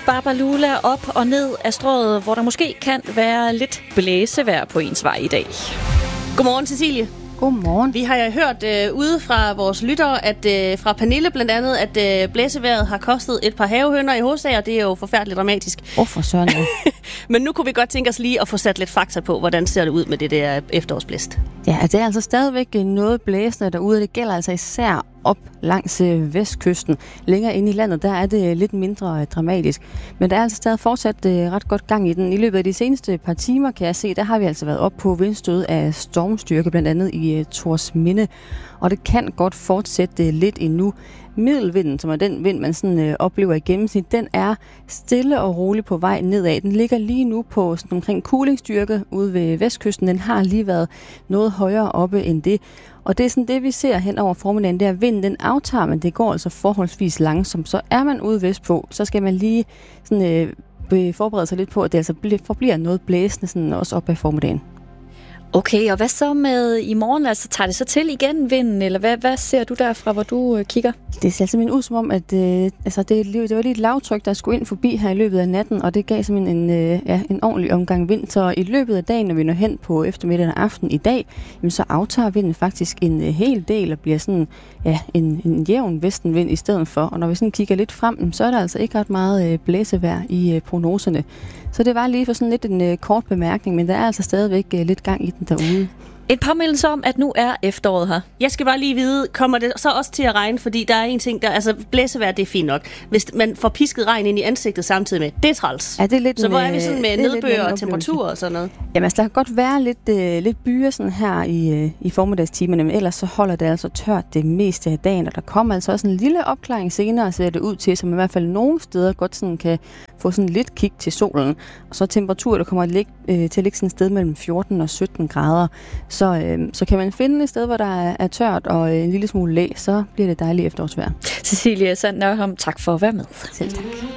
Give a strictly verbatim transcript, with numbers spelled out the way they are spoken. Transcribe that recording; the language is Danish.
Babalula op og ned af strøget, hvor der måske kan være lidt blæsevejr på ens vej i dag. Godmorgen, Cecilie. Godmorgen. Vi har jo hørt øh, ude fra vores lyttere, at øh, fra Pernille blandt andet, at øh, blæsevejret har kostet et par havehøner i Hosager. Det er jo forfærdeligt dramatisk. Åh, oh, for søren. Men nu kunne vi godt tænke os lige at få sat lidt fakta på, hvordan ser det ud med det der efterårsblæst. Ja, det er altså stadigvæk noget blæsende derude. Det gælder altså især op langs øh, vestkysten. Længere inde i landet, der er det lidt mindre øh, dramatisk. Men der er altså stadig fortsat øh, ret godt gang i den. I løbet af de seneste par timer, kan jeg se, der har vi altså været op på vindstød af stormstyrke, blandt andet i øh, Torsminde. Og det kan godt fortsætte øh, lidt endnu. Middelvinden, som er den vind, man sådan, øh, oplever i gennemsnit, den er stille og rolig på vej nedad. Den ligger lige nu på sådan omkring kulingsstyrke ude ved vestkysten. Den har lige været noget højere oppe end det. Og det er sådan det, vi ser hen over formiddagen, der vinden, den aftager, men det går altså forholdsvis langsomt. Så er man ude vestpå, så skal man lige sådan, øh, forberede sig lidt på, at det altså forbliver noget blæsende sådan også op ad formiddagen. Okay, og hvad så med i morgen? Altså, tager det så til igen vinden, eller hvad, hvad ser du derfra, hvor du øh, kigger? Det ser simpelthen ud som om, at øh, altså det, det var lige et lavtryk, der skulle ind forbi her i løbet af natten, og det gav simpelthen en, øh, ja, en ordentlig omgang vind. Så i løbet af dagen, når vi når hen på eftermiddagen og aften i dag, jamen, så aftager vinden faktisk en øh, hel del og bliver sådan ja, en, en jævn vestenvind i stedet for. Og når vi sådan kigger lidt frem, så er der altså ikke ret meget øh, blæsevejr i øh, prognoserne. Så det var lige for sådan lidt en øh, kort bemærkning, men der er altså stadigvæk øh, lidt gang i den derude. En påmindelse om, at nu er efteråret her. Jeg skal bare lige vide, kommer det så også til at regne? Fordi der er en ting, der altså blæsevejr, det er fint nok. Hvis man får pisket regn ind i ansigtet samtidig med, det er træls. Ja, det er lidt så en, hvor er vi sådan med nedbør og oplevelse. temperatur og sådan noget? Jamen altså, der kan godt være lidt, øh, lidt byer sådan her i, øh, i formiddagstimerne, men ellers så holder det altså tørt det meste af dagen, og der kommer altså også en lille opklaring senere, ser det ud til, som i hvert fald nogle steder godt sådan kan få sådan lidt kig til solen. Og så temperaturer, der kommer at ligge, øh, til at ligge sådan et sted mellem fjorten og sytten grader. Så, øh, så kan man finde et sted, hvor der er, er tørt og øh, en lille smule læ, så bliver det dejligt efterårsvejr. Cecilie Sand Nørholm, tak for at være med. Selv tak.